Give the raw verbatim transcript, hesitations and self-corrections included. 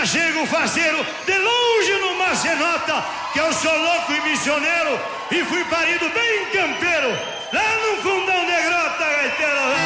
já chego faceiro, de longe no mar cê nota que eu sou louco e missioneiro e fui parido bem em Campinas.